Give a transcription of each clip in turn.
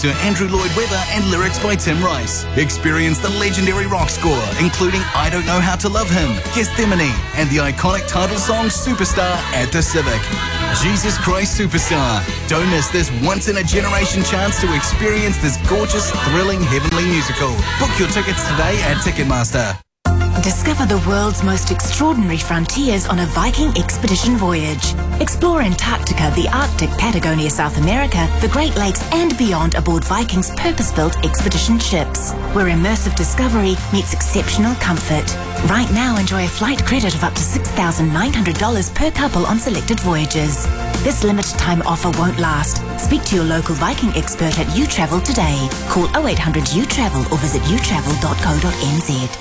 to Andrew Lloyd Webber and lyrics by Tim Rice. Experience the legendary rock score, including I Don't Know How to Love Him, Gethsemane, and the iconic title song Superstar at the Civic. Jesus Christ Superstar. Don't miss this once-in-a-generation chance to experience this gorgeous, thrilling, heavenly musical. Book your tickets today at Ticketmaster. Discover the world's most extraordinary frontiers on a Viking expedition voyage. Explore Antarctica, the Arctic, Patagonia, South America, the Great Lakes and beyond aboard Viking's purpose-built expedition ships, where immersive discovery meets exceptional comfort. Right now, enjoy a flight credit of up to $6,900 per couple on selected voyages. This limited time offer won't last. Speak to your local Viking expert at uTravel today. Call 0800 uTravel or visit utravel.co.nz.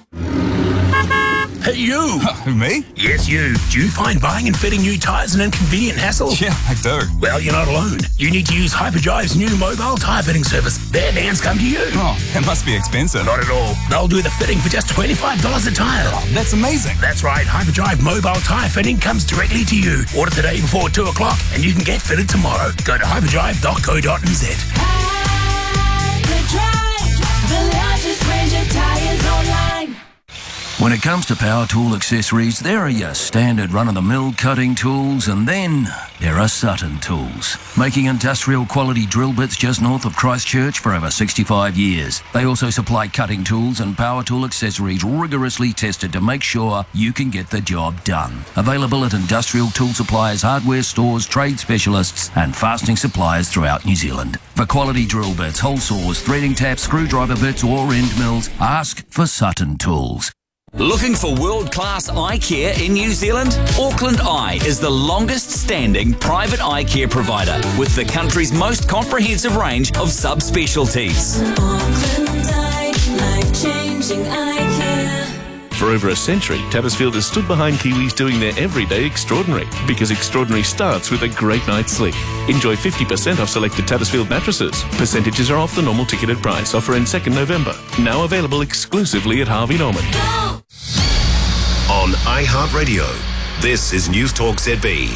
Hey, you! Who, me? Yes, you. Do you find buying and fitting new tyres an inconvenient hassle? Yeah, I do. Well, you're not alone. You need to use Hyperdrive's new mobile tyre fitting service. Their vans come to you. Oh, it must be expensive. Not at all. They'll do the fitting for just $25 a tyre. Oh, that's amazing. That's right. Hyperdrive mobile tyre fitting comes directly to you. Order today before 2 o'clock and you can get fitted tomorrow. Go to hyperdrive.co.nz. Hyperdrive, the largest range of tyres online. When it comes to power tool accessories, there are your standard run-of-the-mill cutting tools, and then there are Sutton Tools, making industrial quality drill bits just north of Christchurch for over 65 years. They also supply cutting tools and power tool accessories rigorously tested to make sure you can get the job done. Available at industrial tool suppliers, hardware stores, trade specialists and fastening suppliers throughout New Zealand. For quality drill bits, hole saws, threading taps, screwdriver bits or end mills, ask for Sutton Tools. Looking for world-class eye care in New Zealand? Auckland Eye is the longest-standing private eye care provider with the country's most comprehensive range of subspecialties. Auckland Eye, life-changing eye care. For over a century, Tattersfield has stood behind Kiwis doing their everyday extraordinary, because extraordinary starts with a great night's sleep. Enjoy 50% off selected Tattersfield mattresses. Percentages are off the normal ticketed price. Offer ends 2nd November. Now available exclusively at Harvey Norman. On iHeartRadio, this is News Talk ZB.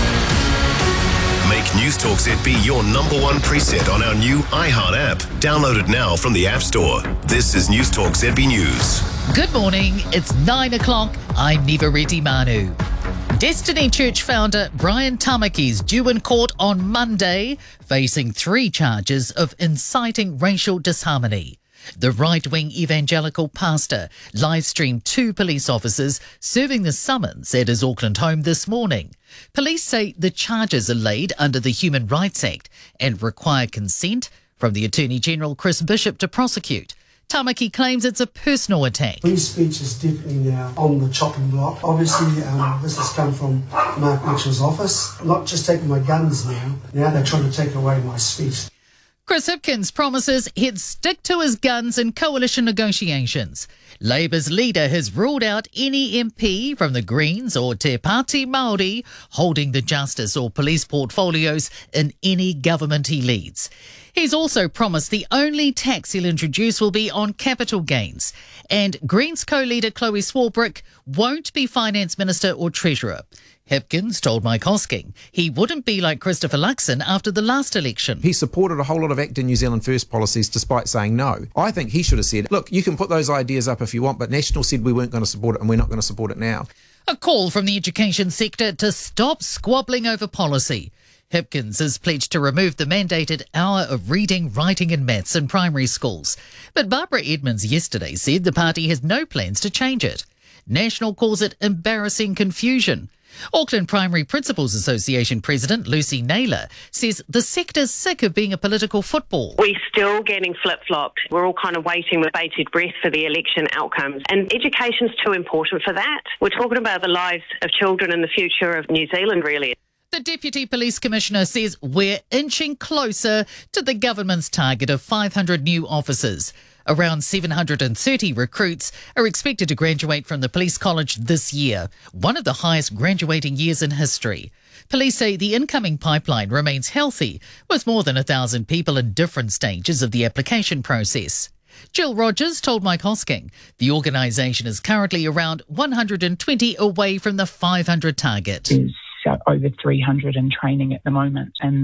Make News Talk ZB your #1 preset on our new iHeart app. Download it now from the App Store. This is News Talk ZB News. Good morning, it's 9 o'clock. I'm Niva Reddy Manu. Destiny Church founder Brian Tamaki is due in court on Monday, facing 3 charges of inciting racial disharmony. The right-wing evangelical pastor live-streamed 2 police officers serving the summons at his Auckland home this morning. Police say the charges are laid under the Human Rights Act and require consent from the Attorney-General Chris Bishop to prosecute. Tamaki claims it's a personal attack. Free speech is definitely now on the chopping block. Obviously, this has come from Mark Mitchell's office. Not just taking my guns now they're trying to take away my speech. Chris Hipkins promises he'd stick to his guns in coalition negotiations. Labour's leader has ruled out any MP from the Greens or Te Pāti Māori holding the justice or police portfolios in any government he leads. He's also promised the only tax he'll introduce will be on capital gains. And Greens co-leader Chloe Swarbrick won't be Finance Minister or Treasurer. Hipkins told Mike Hosking he wouldn't be like Christopher Luxon after the last election. He supported a whole lot of ACT and New Zealand First policies despite saying no. I think he should have said, look, you can put those ideas up if you want, but National said we weren't going to support it and we're not going to support it now. A call from the education sector to stop squabbling over policy. Hipkins has pledged to remove the mandated hour of reading, writing and maths in primary schools. But Barbara Edmonds yesterday said the party has no plans to change it. National calls it embarrassing confusion. Auckland Primary Principals Association President Lucy Naylor says the sector's sick of being a political football. We're still getting flip-flopped. We're all kind of waiting with bated breath for the election outcomes. And education's too important for that. We're talking about the lives of children and the future of New Zealand, really. The Deputy Police Commissioner says we're inching closer to the government's target of 500 new officers. Around 730 recruits are expected to graduate from the Police College this year, one of the highest graduating years in history. Police say the incoming pipeline remains healthy, with more than 1,000 people in different stages of the application process. Jill Rogers told Mike Hosking the organisation is currently around 120 away from the 500 target. There's over 300 in training at the moment, and